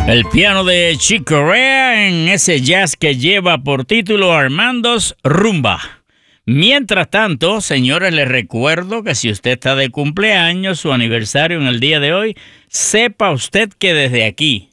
El piano de Chick Corea en ese jazz que lleva por título Armando's Rumba. Mientras tanto, señores, les recuerdo que si usted está de cumpleaños, su aniversario en el día de hoy, sepa usted que desde aquí,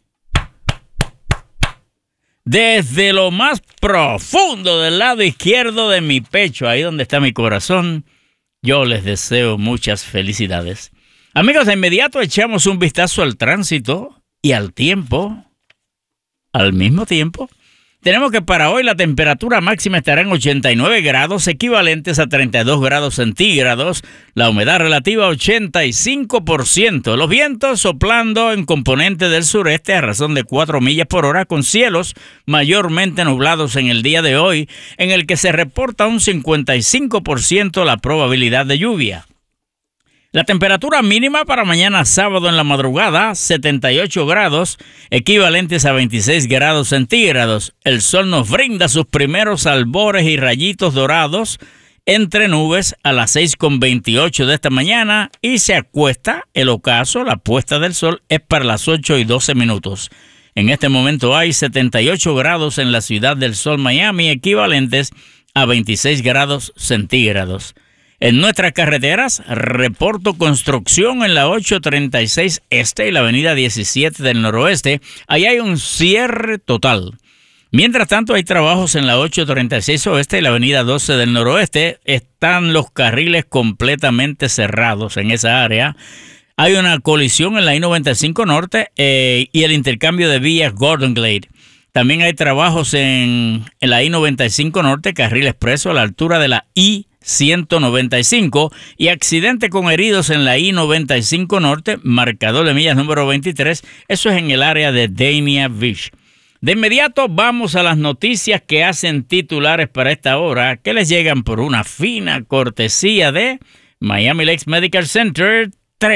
desde lo más profundo del lado izquierdo de mi pecho, ahí donde está mi corazón, yo les deseo muchas felicidades. Amigos, de inmediato echamos un vistazo al tránsito y al tiempo, al mismo tiempo. Tenemos que para hoy la temperatura máxima estará en 89 grados, equivalentes a 32 grados centígrados. La humedad relativa 85%. Los vientos soplando en componente del sureste a razón de 4 millas por hora, con cielos mayormente nublados en el día de hoy, en el que se reporta un 55% la probabilidad de lluvia. La temperatura mínima para mañana sábado en la madrugada, 78 grados, equivalentes a 26 grados centígrados. El sol nos brinda sus primeros albores y rayitos dorados entre nubes a las 6:28 de esta mañana y se acuesta el ocaso, la puesta del sol, es para las 8:12. En este momento hay 78 grados en la Ciudad del Sol, Miami, equivalentes a 26 grados centígrados. En nuestras carreteras, reporto construcción en la 836 Este y la avenida 17 del Noroeste. Ahí hay un cierre total. Mientras tanto, hay trabajos en la 836 Oeste y la avenida 12 del Noroeste. Están los carriles completamente cerrados en esa área. Hay una colisión en la I-95 Norte y el intercambio de vías Gordon Glade. También hay trabajos en la I-95 Norte, carril expreso a la altura de la I-195 y accidente con heridos en la I-95 Norte, marcador de millas número 23. Eso es en el área de Dania Beach. De inmediato vamos a las noticias que hacen titulares para esta hora, que les llegan por una fina cortesía de Miami Lakes Medical Center,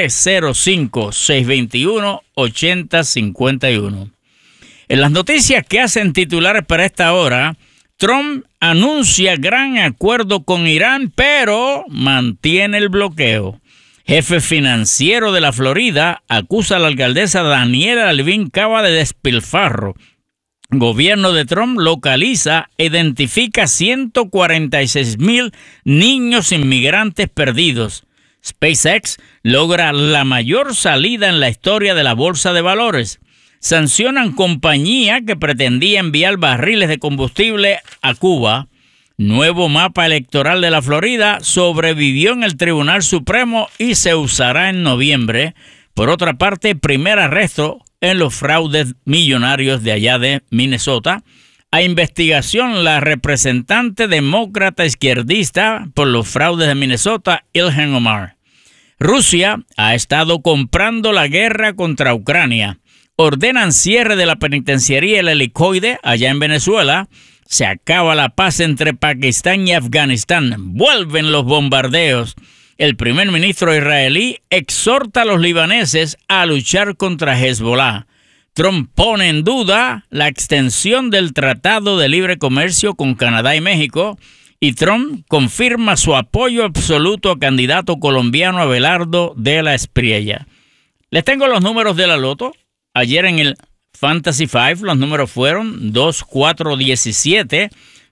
305-621-8051. En las noticias que hacen titulares para esta hora, Trump anuncia gran acuerdo con Irán, pero mantiene el bloqueo. Jefe financiero de la Florida acusa a la alcaldesa Daniela Levine Cava de despilfarro. Gobierno de Trump localiza e identifica 146,000 niños inmigrantes perdidos. SpaceX logra la mayor salida en la historia de la bolsa de valores. Sancionan compañía que pretendía enviar barriles de combustible a Cuba. Nuevo mapa electoral de la Florida sobrevivió en el Tribunal Supremo y se usará en noviembre. Por otra parte, primer arresto en los fraudes millonarios de allá de Minnesota. A investigación la representante demócrata izquierdista por los fraudes de Minnesota, Ilhan Omar. Rusia ha estado comprando la guerra contra Ucrania. Ordenan cierre de la penitenciaría El Helicoide allá en Venezuela. Se acaba la paz entre Pakistán y Afganistán. Vuelven los bombardeos. El primer ministro israelí exhorta a los libaneses a luchar contra Hezbollah. Trump pone en duda la extensión del Tratado de Libre Comercio con Canadá y México. Y Trump confirma su apoyo absoluto al candidato colombiano Abelardo de la Espriella. Les tengo los números de la loto. Ayer en el Fantasy 5 los números fueron 2, 4, 17,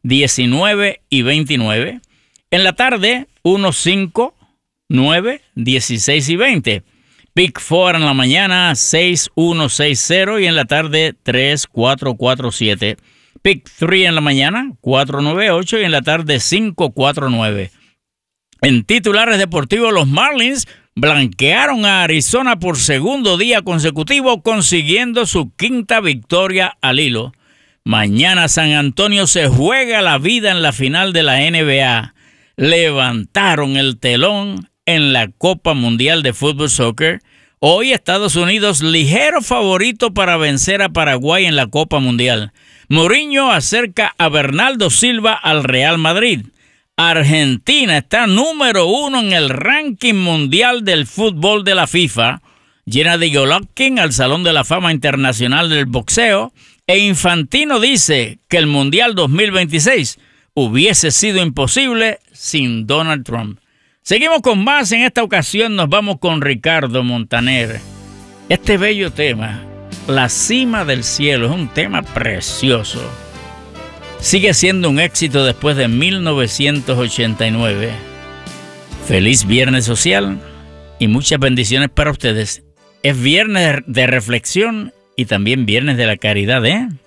19 y 29. En la tarde 1, 5, 9, 16 y 20. Pick 4 en la mañana 6, 1, 6, 0 y en la tarde 3, 4, 4, 7. Pick 3 en la mañana 4, 9, 8 y en la tarde 5, 4, 9. En titulares deportivos, los Marlins blanquearon a Arizona por segundo día consecutivo, consiguiendo su quinta victoria al hilo. Mañana San Antonio se juega la vida en la final de la NBA. Levantaron el telón en la Copa Mundial de Fútbol Soccer. Hoy Estados Unidos ligero favorito para vencer a Paraguay en la Copa Mundial. Mourinho acerca a Bernardo Silva al Real Madrid. Argentina está número 1 en el ranking mundial del fútbol de la FIFA. Gennady Golovkin al Salón de la Fama Internacional del Boxeo. E Infantino dice que el Mundial 2026 hubiese sido imposible sin Donald Trump. Seguimos con más. En esta ocasión nos vamos con Ricardo Montaner. Este bello tema La cima del cielo es un tema precioso. Sigue siendo un éxito después de 1989. Feliz Viernes Social y muchas bendiciones para ustedes. Es viernes de reflexión y también viernes de la caridad, ¿eh?